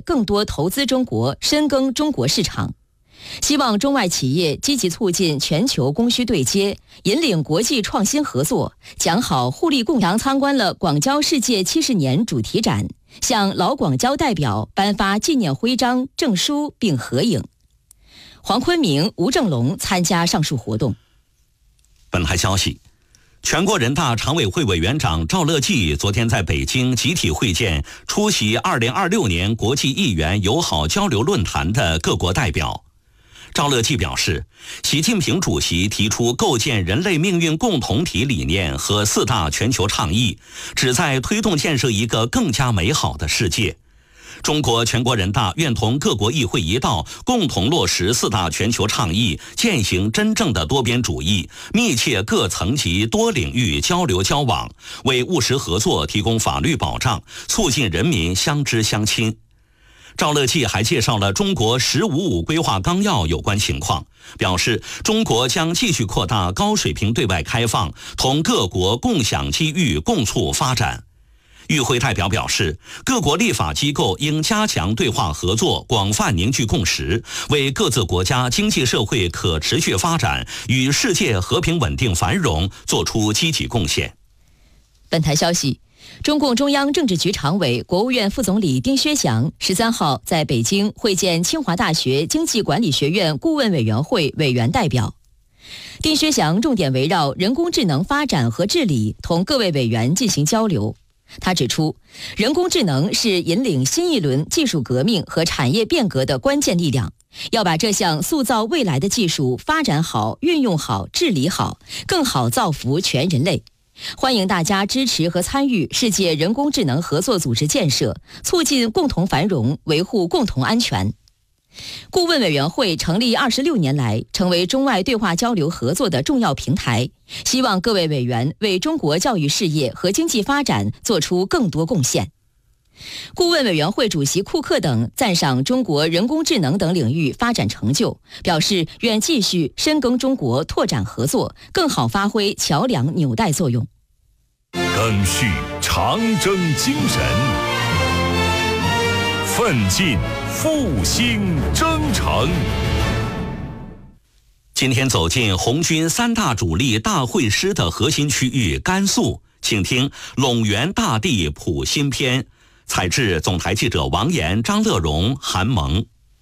更多投资中国、深耕中国市场。希望中外企业积极促进全球供需对接，引领国际创新合作，讲好互利共赢。参观了广交世界70年主题展，向老广交代表颁发纪念徽章、证书并合影。黄坤明、吴正龙参加上述活动。 本台消息，全国人大常委会委员长赵乐际昨天在北京集体会见出席2026年国际议员友好交流论坛的各国代表。赵乐际表示，习近平主席提出构建人类命运共同体理念和4大全球倡议，旨在推动建设一个更加美好的世界。中国全国人大愿同各国议会一道，共同落实4大全球倡议，践行真正的多边主义，密切各层级多领域交流交往，为务实合作提供法律保障，促进人民相知相亲。赵乐际还介绍了中国“15+5”规划纲要有关情况，表示中国将继续扩大高水平对外开放，同各国共享机遇，共促发展。与会代表表示，各国立法机构应加强对话合作，广泛凝聚共识，为各自国家经济社会可持续发展与世界和平稳定繁荣作出积极贡献。 本台消息，中共中央政治局常委、国务院副总理丁薛祥13号在北京会见清华大学经济管理学院顾问委员会委员代表。丁薛祥重点围绕人工智能发展和治理同各位委员进行交流。他指出，人工智能是引领新一轮技术革命和产业变革的关键力量，要把这项塑造未来的技术发展好、运用好、治理好，更好造福全人类。欢迎大家支持和参与世界人工智能合作组织建设，促进共同繁荣，维护共同安全。顾问委员会成立26年来，成为中外对话交流合作的重要平台，希望各位委员为中国教育事业和经济发展做出更多贡献。顾问委员会主席库克等赞赏中国人工智能等领域发展成就，表示愿继续深耕中国，拓展合作，更好发挥桥梁纽带作用。 赓续长征精神，奋进复兴征程。 今天走进红军3大主力大会师的核心区域甘肃，请听陇源大地谱新篇。采制总台记者王岩、张乐荣、韩萌。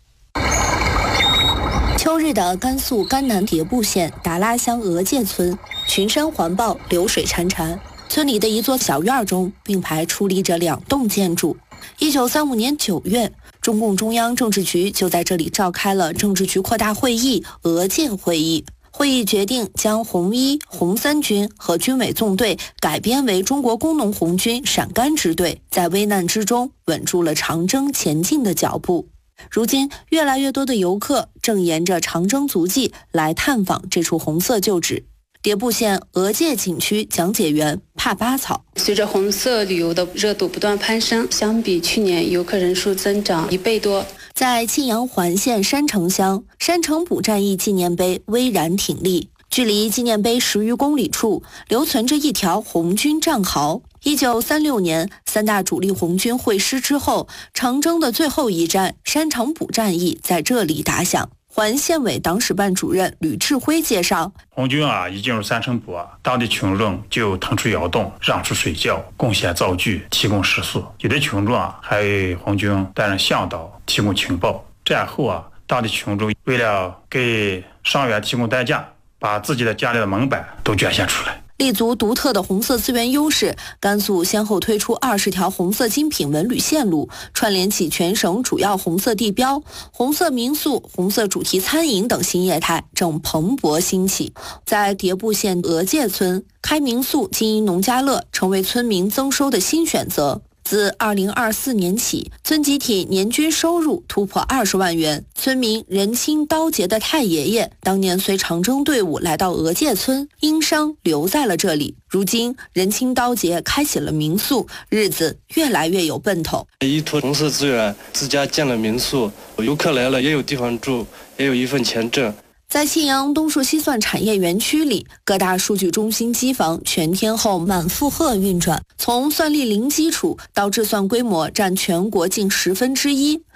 秋日的甘肃甘南迭部县达拉乡额界村，群山环抱，流水潺潺。村里的一座小院中并排矗立着2栋建筑。1935年9月，中共中央政治局就在这里召开了政治局扩大会议额界会议。会议决定将红1、红3军和军委纵队改编为中国工农红军陕甘支队，在危难之中稳住了长征前进的脚步。如今，越来越多的游客正沿着长征足迹来探访这处红色旧址。迭部县额界景区讲解员帕巴草： 随着红色旅游的热度不断攀升，相比去年游客人数增长1倍多。 在庆阳环县山城乡，山城堡战役纪念碑巍然挺立，距离纪念碑10余公里处留存着一条红军战壕。1936年3大主力红军会师之后，长征的最后一战山城堡战役在这里打响。环县委党史办主任吕志辉介绍， 红军一进入山城堡当地群众就腾出窑洞，让出水窖，贡献灶具，提供食宿。有的群众还为红军担任向导，提供情报。战后当地群众为了给伤员提供担架，把自己的家里的门板都捐献出来。 立足独特的红色资源优势，甘肃先后推出20条红色精品文旅线路，串联起全省主要红色地标、红色民宿、红色主题餐饮等新业态正蓬勃兴起。在迭部县额界村，开民宿经营农家乐成为村民增收的新选择。自2024年起，村集体年均收入突破20万元。村民人清刀节的太爷爷当年随长征队伍来到额界村，因伤留在了这里。如今人清刀节开启了民宿，日子越来越有奔头。 依托红色资源，自家建了民宿，游客来了也有地方住，也有一份钱挣。 在庆阳东树西算产业园区里，各大数据中心机房全天候满负荷运转，从算力零基础到制算规模占全国近1/10。